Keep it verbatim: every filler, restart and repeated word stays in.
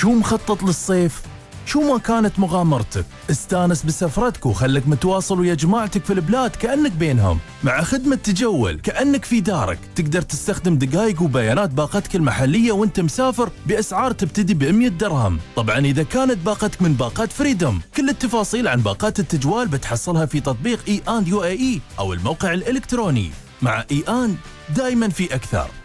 شو مخطط للصيف؟ شو ما كانت مغامرتك، استانس بسفرتك وخلك متواصل ويا جماعتك في البلاد كأنك بينهم. مع خدمة تجول كأنك في دارك، تقدر تستخدم دقائق وبيانات باقتك المحلية وانت مسافر بأسعار تبتدي ب مئة درهم. طبعا إذا كانت باقتك من باقات فريدوم. كل التفاصيل عن باقات التجوال بتحصلها في تطبيق إي آن يو إيه إي أو الموقع الإلكتروني. مع إي آن دايما في أكثر.